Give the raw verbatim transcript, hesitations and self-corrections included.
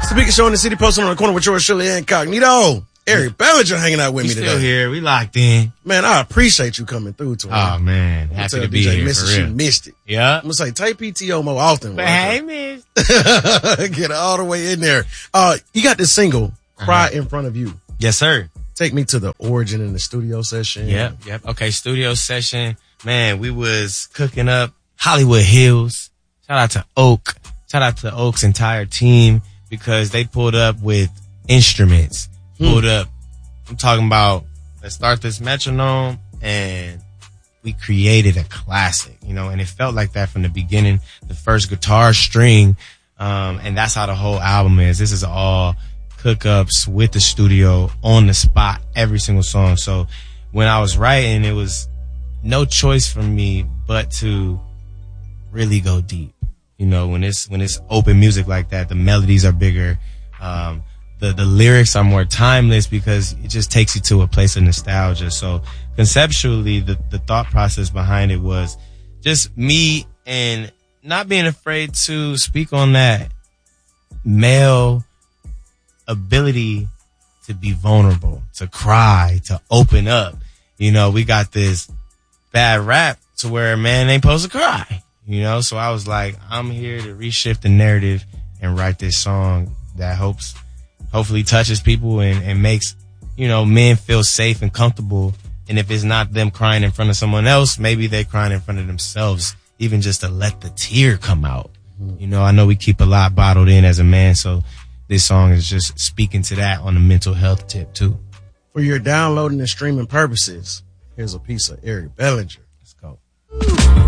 It's the biggest show in the city, posted on the corner with yours, Shirley Incognito. Eric Bellinger hanging out with we me today. Still here. We locked in. Man, I appreciate you coming through to me. Oh, man. Happy to be D J here, Missus for real. She missed it. Yeah. I'm going to say, take P T O more often. But hey, miss. Get all the way in there. Uh, you got this single, Cry uh-huh. in Front of You. Yes, sir. Take me to the origin in the studio session. Yep, yep. Okay, studio session. Man, we was cooking up Hollywood Hills. Shout out to Oak. Shout out to Oak's entire team because they pulled up with instruments. Hmm. Pulled up. I'm talking about, let's start this metronome, and we created a classic, you know, and it felt like that from the beginning. The first guitar string, um, and that's how the whole album is. This is all cook-ups with the studio on the spot, every single song. So when I was writing, it was no choice for me but to really go deep. You know, when it's when it's open music like that, the melodies are bigger. Um, the the lyrics are more timeless because it just takes you to a place of nostalgia. So conceptually, the the thought process behind it was just me and not being afraid to speak on that male ability to be vulnerable, to cry, to open up. You know, we got this bad rap to where a man ain't supposed to cry. You know, so I was like, I'm here to reshift the narrative and write this song that hopes, hopefully touches people and, and makes, you know, men feel safe and comfortable. And if it's not them crying in front of someone else, maybe they're crying in front of themselves, even just to let the tear come out. Mm-hmm. You know, I know we keep a lot bottled in as a man, so this song is just speaking to that on the mental health tip too. For your downloading and streaming purposes, here's a piece of Eric Bellinger.